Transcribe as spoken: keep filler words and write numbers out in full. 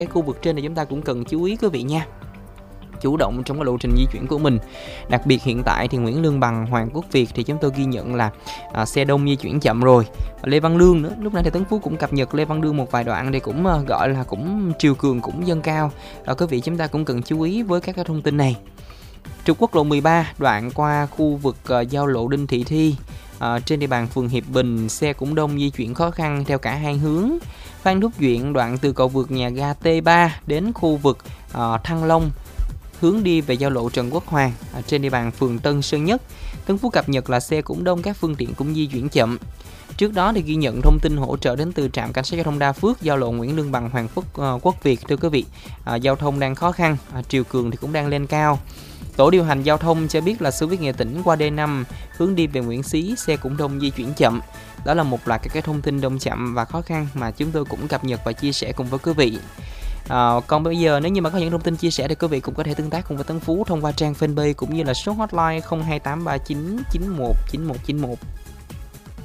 cái khu vực trên này chúng ta cũng cần chú ý quý vị nha. Chủ động trong cái lộ trình di chuyển của mình. Đặc biệt hiện tại thì Nguyễn Lương Bằng, Hoàng Quốc Việt thì chúng tôi ghi nhận là à, xe đông di chuyển chậm rồi. Lê Văn Lương nữa, lúc nãy thì Tấn Phú cũng cập nhật Lê Văn Lương một vài đoạn thì cũng uh, gọi là cũng triều cường cũng dâng cao. À, quý vị chúng ta cũng cần chú ý với các cái thông tin này. Trục quốc lộ mười ba đoạn qua khu vực uh, giao lộ Đinh Thị Thi. À, trên địa bàn phường Hiệp Bình, xe cũng đông di chuyển khó khăn theo cả hai hướng. Phan Thúc Duyện đoạn từ cầu vượt nhà ga T ba đến khu vực uh, Thăng Long, hướng đi về giao lộ Trần Quốc Hoàng à, trên địa bàn phường Tân Sơn Nhất. Tấn Phú cập nhật là xe cũng đông, các phương tiện cũng di chuyển chậm. Trước đó thì ghi nhận thông tin hỗ trợ đến từ trạm cảnh sát giao thông Đa Phước, giao lộ Nguyễn Lương Bằng, Hoàng Phúc uh, Quốc Việt. Thưa quý vị, à, giao thông đang khó khăn, à, triều cường thì cũng đang lên cao. Tổ điều hành giao thông cho biết là xe buýt Nghệ Tĩnh qua D năm hướng đi về Nguyễn Xí, xe cũng đông di chuyển chậm. Đó là một loạt các cái thông tin đông chậm và khó khăn mà chúng tôi cũng cập nhật và chia sẻ cùng với quý vị. À, còn bây giờ nếu như mà có những thông tin chia sẻ thì quý vị cũng có thể tương tác cùng với Tấn Phú thông qua trang fanpage cũng như là số hotline không hai tám ba chín chín một chín một chín một.